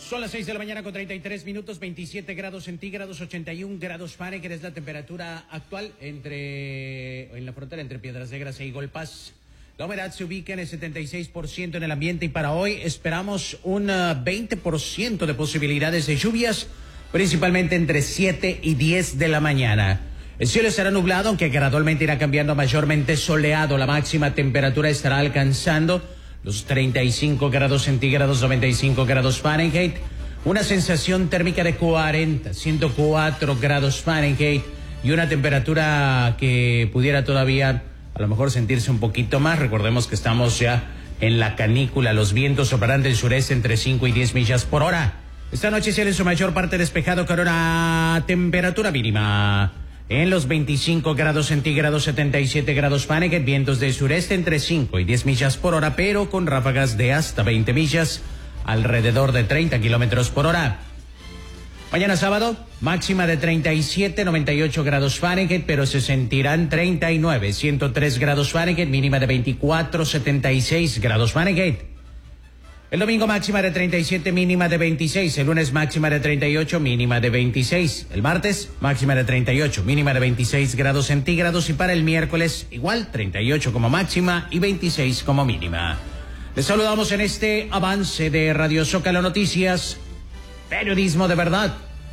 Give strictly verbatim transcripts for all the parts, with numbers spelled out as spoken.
Son las seis de la mañana con treinta y tres minutos, veintisiete grados centígrados, ochenta y un grados Fahrenheit, es la temperatura actual entre en la frontera entre Piedras Negras e Eagle Pass. La humedad se ubica en el setenta y seis por ciento en el ambiente y para hoy esperamos un uh, veinte por ciento de posibilidades de lluvias, principalmente entre siete y diez de la mañana. El cielo estará nublado, aunque gradualmente irá cambiando a mayormente soleado. La máxima temperatura estará alcanzando los treinta y cinco grados centígrados, noventa y cinco grados Fahrenheit. Una sensación térmica de cuarenta, ciento cuatro grados Fahrenheit y una temperatura que pudiera todavía a lo mejor sentirse un poquito más. Recordemos que estamos ya en la canícula. Los vientos soplarán del sureste entre cinco y diez millas por hora. Esta noche cielo en su mayor parte despejado con una temperatura mínima en los veinticinco grados centígrados, setenta y siete grados Fahrenheit, vientos del sureste entre cinco y diez millas por hora, pero con ráfagas de hasta veinte millas, alrededor de treinta kilómetros por hora. Mañana sábado, máxima de treinta y siete, noventa y ocho grados Fahrenheit, pero se sentirán treinta y nueve, ciento tres grados Fahrenheit, mínima de veinticuatro, setenta y seis grados Fahrenheit. El domingo máxima de treinta y siete, mínima de veintiséis. El lunes máxima de treinta y ocho, mínima de veintiséis. El martes máxima de treinta y ocho, mínima de veintiséis grados centígrados. Y para el miércoles igual, treinta y ocho como máxima y veintiséis como mínima. Les saludamos en este avance de Radio Zócalo Noticias, periodismo de verdad.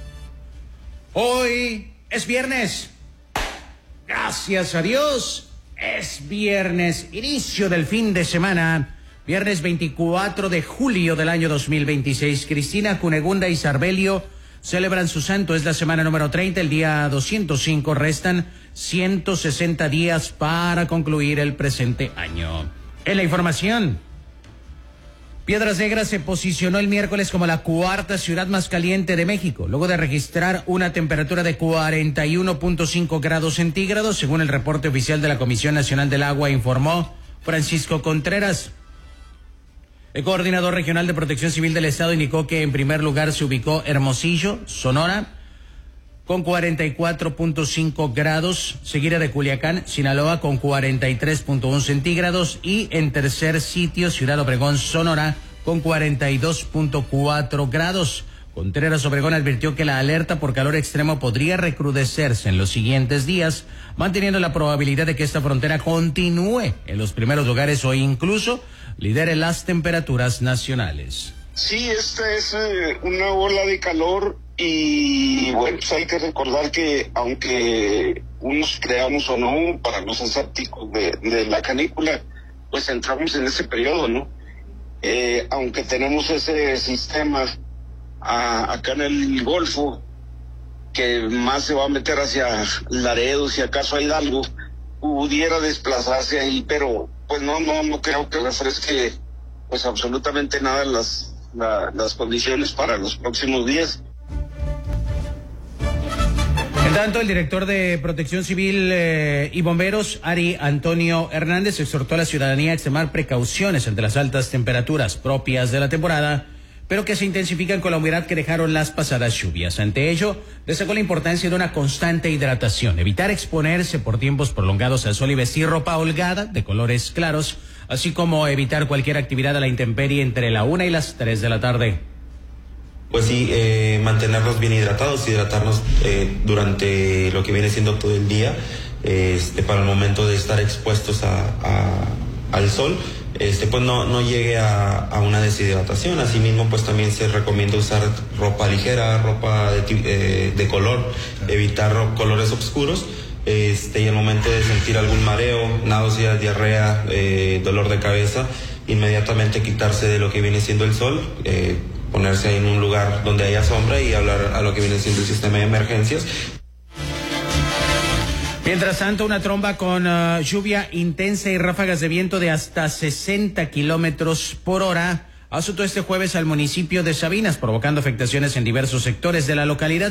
Hoy es viernes. Gracias a Dios, es viernes, inicio del fin de semana. Viernes veinticuatro de julio del año dos mil veintiséis. Cristina, Cunegunda y Sarbelio celebran su santo. Es la semana número treinta, el día doscientos cinco. Restan ciento sesenta días para concluir el presente año. En la información, Piedras Negras se posicionó el miércoles como la cuarta ciudad más caliente de México, luego de registrar una temperatura de cuarenta y uno punto cinco grados centígrados, según el reporte oficial de la Comisión Nacional del Agua, informó Francisco Contreras. El coordinador regional de Protección Civil del Estado indicó que en primer lugar se ubicó Hermosillo, Sonora, con cuarenta y cuatro punto cinco grados, seguida de Culiacán, Sinaloa, con cuarenta y tres punto uno centígrados y en tercer sitio Ciudad Obregón, Sonora, con cuarenta y dos punto cuatro grados. Contreras Obregón advirtió que la alerta por calor extremo podría recrudecerse en los siguientes días, manteniendo la probabilidad de que esta frontera continúe en los primeros lugares o incluso lidere las temperaturas nacionales. Sí, esta es eh, una ola de calor y bueno, pues hay que recordar que aunque unos creamos o no, para los escépticos de, de la canícula, pues entramos en ese periodo, ¿no? Eh, aunque tenemos ese sistema a, acá en el Golfo, que más se va a meter hacia Laredo, si acaso a Hidalgo, pudiera desplazarse ahí, pero pues no, no, no creo que refresque pues absolutamente nada las, la, las condiciones para los próximos días. En tanto, el director de Protección Civil eh, y Bomberos, Ari Antonio Hernández, exhortó a la ciudadanía a extremar precauciones ante las altas temperaturas propias de la temporada, pero que se intensifican con la humedad que dejaron las pasadas lluvias. Ante ello, destacó la importancia de una constante hidratación, evitar exponerse por tiempos prolongados al sol y vestir ropa holgada de colores claros, así como evitar cualquier actividad a la intemperie entre la una y las tres de la tarde. Pues sí, eh, mantenernos bien hidratados, hidratarnos eh, durante lo que viene siendo todo el día, eh, este, para el momento de estar expuestos a, a, al sol. Este, pues no, no llegue a, a una deshidratación. Asimismo, pues también se recomienda usar ropa ligera, ropa de, eh, de color, evitar colores oscuros. Este, y al momento de sentir algún mareo, náuseas, diarrea, eh, dolor de cabeza, inmediatamente quitarse de lo que viene siendo el sol, eh, ponerse en un lugar donde haya sombra y hablar a lo que viene siendo el sistema de emergencias. Mientras tanto, una tromba con uh, lluvia intensa y ráfagas de viento de hasta sesenta kilómetros por hora azotó este jueves al municipio de Sabinas, provocando afectaciones en diversos sectores de la localidad.